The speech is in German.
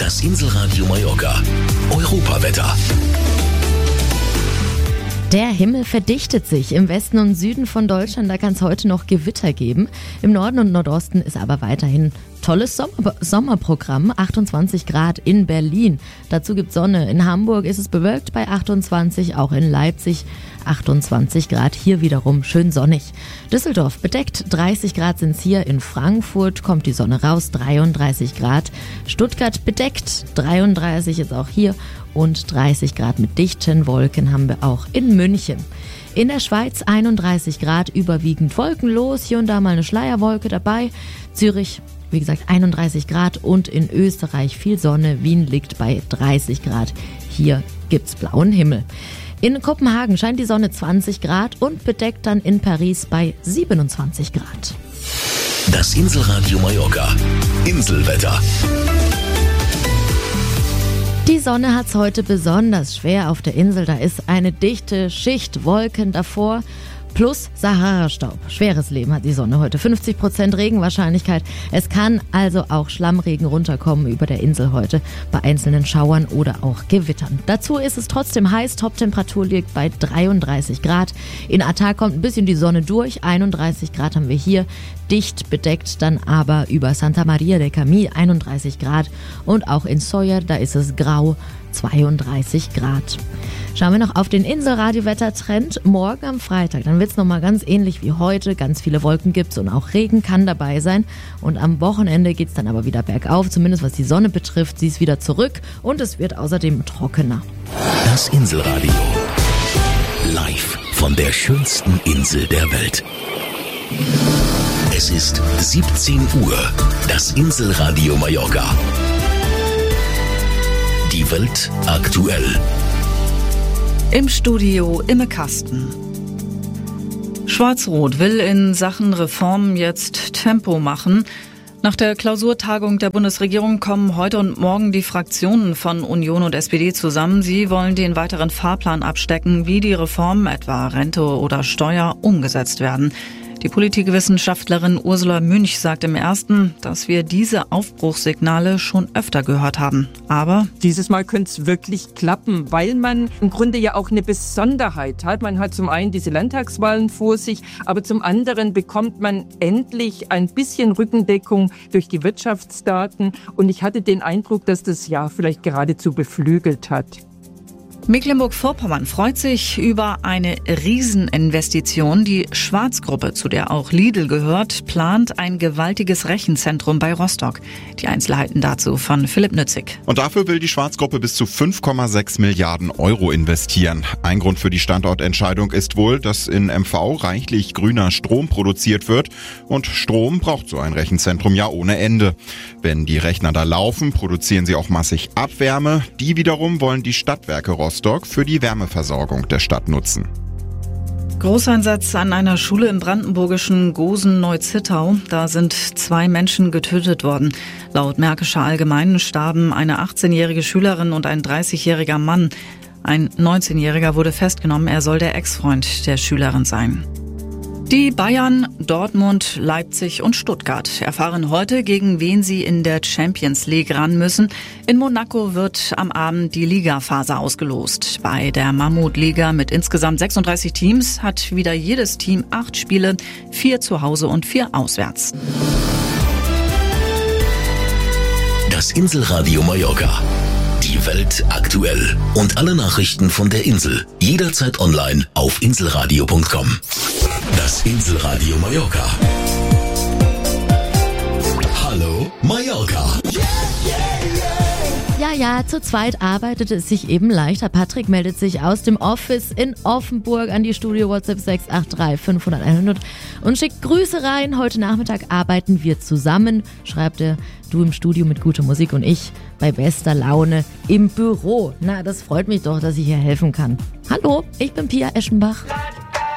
Das Inselradio Mallorca. Europawetter. Der Himmel verdichtet sich. Im Westen und Süden von Deutschland, da kann es heute noch Gewitter geben. Im Norden und Nordosten ist aber weiterhin tolles Sommerprogramm. 28 Grad in Berlin. Dazu gibt Sonne. In Hamburg ist es bewölkt bei 28, auch in Leipzig 28 Grad. Hier wiederum schön sonnig. Düsseldorf bedeckt, 30 Grad sind es hier. In Frankfurt kommt die Sonne raus, 33 Grad. Stuttgart bedeckt, 33 ist auch hier. Und 30 Grad mit dichten Wolken haben wir auch in München. In der Schweiz 31 Grad, überwiegend wolkenlos, hier und da mal eine Schleierwolke dabei. Zürich, wie gesagt, 31 Grad und in Österreich viel Sonne. Wien liegt bei 30 Grad. Hier gibt's blauen Himmel. In Kopenhagen scheint die Sonne 20 Grad und bedeckt dann in Paris bei 27 Grad. Das Inselradio Mallorca. Inselwetter. Die Sonne hat's heute besonders schwer auf der Insel. Da ist eine dichte Schicht Wolken davor. Plus Sahara-Staub. Schweres Leben hat die Sonne heute. 50% Regenwahrscheinlichkeit. Es kann also auch Schlammregen runterkommen über der Insel heute bei einzelnen Schauern oder auch Gewittern. Dazu ist es trotzdem heiß. Toptemperatur liegt bei 33 Grad. In Atar kommt ein bisschen die Sonne durch. 31 Grad haben wir hier. Dicht bedeckt dann aber über Santa Maria de Camí 31 Grad. Und auch in Sóller, da ist es grau. 32 Grad. Schauen wir noch auf den Inselradio-Wettertrend. Morgen am Freitag, dann wird es nochmal ganz ähnlich wie heute. Ganz viele Wolken gibt's und auch Regen kann dabei sein. Und am Wochenende geht's dann aber wieder bergauf, zumindest was die Sonne betrifft. Sie ist wieder zurück und es wird außerdem trockener. Das Inselradio. Live von der schönsten Insel der Welt. Es ist 17 Uhr. Das Inselradio Mallorca. Die Welt aktuell. Im Studio Imme Kasten. Schwarz-Rot will in Sachen Reformen jetzt Tempo machen. Nach der Klausurtagung der Bundesregierung kommen heute und morgen die Fraktionen von Union und SPD zusammen. Sie wollen den weiteren Fahrplan abstecken, wie die Reformen, etwa Rente oder Steuer, umgesetzt werden. Die Politikwissenschaftlerin Ursula Münch sagt im Ersten, dass wir diese Aufbruchssignale schon öfter gehört haben. Aber dieses Mal könnte es wirklich klappen, weil man im Grunde ja auch eine Besonderheit hat. Man hat zum einen diese Landtagswahlen vor sich, aber zum anderen bekommt man endlich ein bisschen Rückendeckung durch die Wirtschaftsdaten. Und ich hatte den Eindruck, dass das Jahr vielleicht geradezu beflügelt hat. Mecklenburg-Vorpommern freut sich über eine Rieseninvestition. Die Schwarz-Gruppe, zu der auch Lidl gehört, plant ein gewaltiges Rechenzentrum bei Rostock. Die Einzelheiten dazu von Philipp Nützig. Und dafür will die Schwarz-Gruppe bis zu 5,6 Milliarden Euro investieren. Ein Grund für die Standortentscheidung ist wohl, dass in MV reichlich grüner Strom produziert wird. Und Strom braucht so ein Rechenzentrum ja ohne Ende. Wenn die Rechner da laufen, produzieren sie auch massig Abwärme. Die wiederum wollen die Stadtwerke Rostock für die Wärmeversorgung der Stadt nutzen. Großeinsatz an einer Schule im brandenburgischen Gosen-Neuzittau. Da sind 2 Menschen getötet worden. Laut Märkischer Allgemeinen starben eine 18-jährige Schülerin und ein 30-jähriger Mann. Ein 19-jähriger wurde festgenommen. Er soll der Ex-Freund der Schülerin sein. Die Bayern, Dortmund, Leipzig und Stuttgart erfahren heute, gegen wen sie in der Champions League ran müssen. In Monaco wird am Abend die Ligaphase ausgelost. Bei der Mammutliga mit insgesamt 36 Teams hat wieder jedes Team 8 Spiele, 4 zu Hause und 4 auswärts. Das Inselradio Mallorca. Die Welt aktuell. Und alle Nachrichten von der Insel. Jederzeit online auf inselradio.com. Das Inselradio Mallorca. Hallo Mallorca. Ja, zu zweit arbeitet es sich eben leichter. Patrick meldet sich aus dem Office in Offenburg an die Studio WhatsApp 683 500 100 und schickt Grüße rein. Heute Nachmittag arbeiten wir zusammen, schreibt er. Du im Studio mit guter Musik und ich bei bester Laune im Büro. Na, das freut mich doch, dass ich hier helfen kann. Hallo, ich bin Pia Eschenbach.